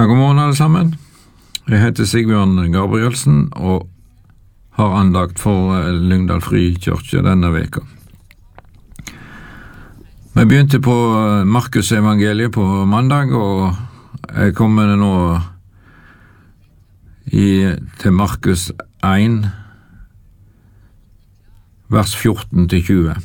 Ja, god morgen alle sammen. Jeg heter Sigbjørn Gabrielsen og har andakt for Lyngdal Frikirke denne veka. Vi begynte på Markus evangeliet på mandag, og jeg kommer nå til Markus 1, vers 14-20.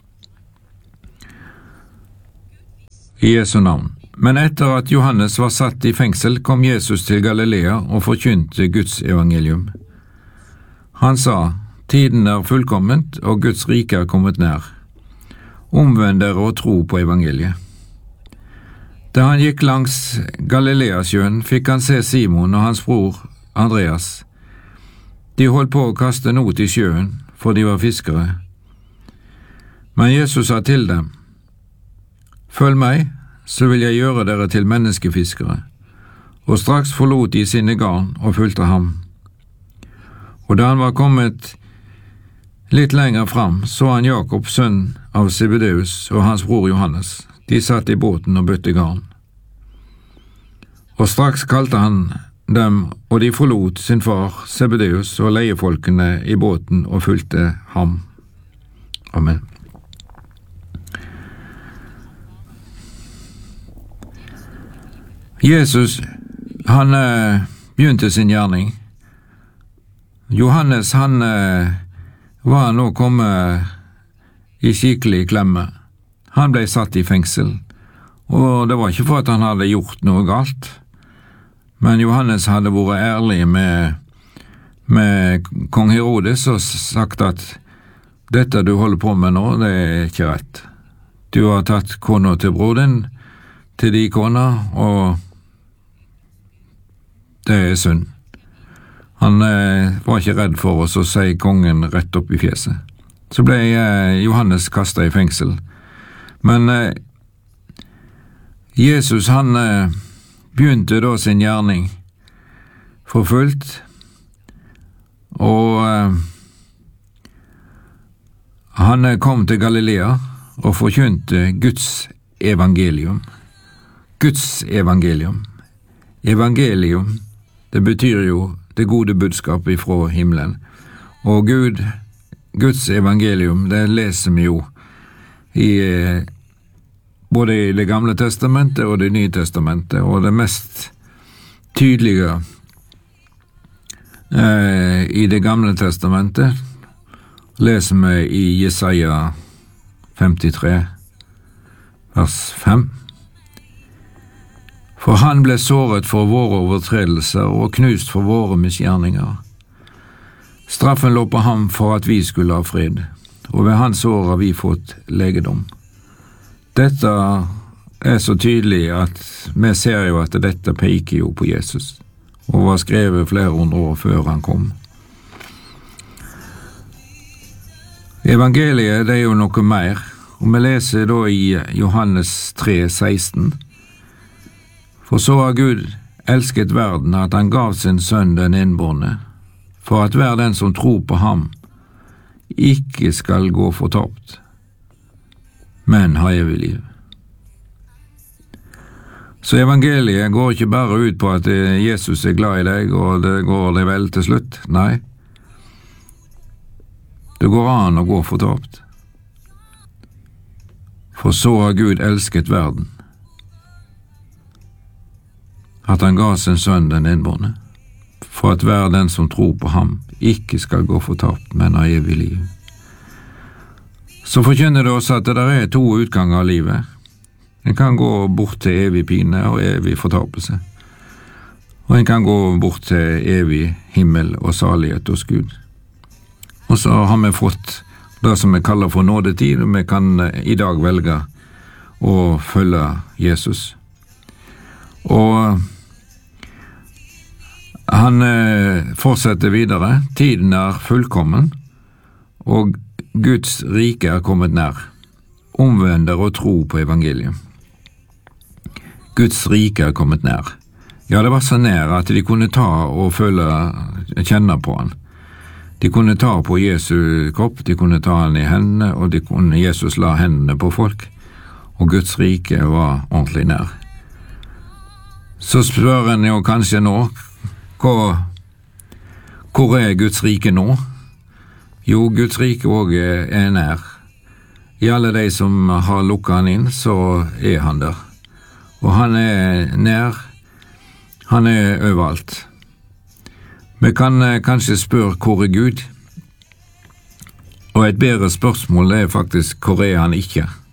I Jesu navn. Men etter at Johannes var satt i fengsel, kom Jesus til Galilea og forkynte Guds evangelium. Han sa, tiden er fullkomment, og Guds rike er kommet nær. Omvend dere og tro på evangeliet. Da han gikk langs Galileasjøen, fikk han se Simon og hans bror Andreas. De holdt på å kaste not i sjøen, for de var fiskere. Men Jesus sa til dem, følg meg, så vil jeg gjøre dere til menneskefiskere. Og straks forlot de sine garn og fulgte ham. Og da han var kommet litt lenger fram, så han Jakob, sønn av Zebedeus, og hans bror Johannes. De satt i båten og bøtte garn. Og straks kalte han dem, og de forlot sin far Zebedeus og leiefolkene i båten og fulgte ham. Amen. Jesus, han begynte sin gjerning. Johannes, han var nå kommet i skikkelig klemme. Han ble satt i fengsel, og det var ikke for at han hadde gjort noe galt, men Johannes hadde vært ærlig med kong Herodes og sagt at dette du holder på med nå, det er ikke rett. Du har tatt kona til broderen, til de kona, og det er synd. Han var ikke redd for oss å si kongen rett opp i fjeset. Så ble Johannes kastet i fengsel. Men Jesus, han begynte da sin gjerning forfulgt, og han kom til Galilea og forkynte Guds evangelium. Guds evangelium. Evangelium, det betyr jo det gode budskapet ifra himmelen. Og Guds evangelium, det leser vi jo både i Det gamle testamentet og Det nye testamentet, og det mest tydelige i Det gamle testamentet leser vi i Jesaja 53, vers 5. For han ble såret for våre overtredelser og knust for våre misgjerninger. Straffen lå på ham for at vi skulle ha fred, og ved hans sår har vi fått legedom. Dette er så tydelig at vi ser jo at dette peker jo på Jesus, og var skrevet flere hundre år før han kom. Evangeliet, det er jo noe mer, og vi leser da i Johannes 3,16. For så har Gud elsket verden at han gav sin sønn den innbårne, for at hver den som tror på ham ikke skal gå fortapt, men ha evig liv. Så evangeliet går ikke bare ut på at Jesus er glad i deg, og det går deg vel til slutt. Nei, det går an å gå fortapt. For så har Gud elsket verden, at han ga sin sønn den innbårne, for at hver den som tror på ham ikke skal gå fortapt, men ha evig liv. Så forkynner det oss at det er to utganger av livet. En kan gå bort til evig pine og evig fortapelse, og en kan gå bort til evig himmel og salighet hos Gud. Og så har vi fått det som vi kaller for nådetid, og vi kan i dag velge å følge Jesus. Og han fortsetter videre. Tiden er fullkommen, og Guds rike er kommet nær. Omvend dere og tro på evangeliet. Guds rike er kommet nær. Ja, det var så nær at de kunne ta og kjenne på han. De kunne ta på Jesu kropp, de kunne ta han i hendene, og Jesus la hendene på folk, og Guds rike var ordentlig nær. Så spør en jo kanskje nå, hvor er Guds rike nå? Jo, Guds rike også er nær. I alle de som har lukket han inn, så er han der. Og han er nær, han er overalt. Vi kan kanskje spørre hvor er Gud? Og et bedre spørsmål er faktisk hvor er han ikke?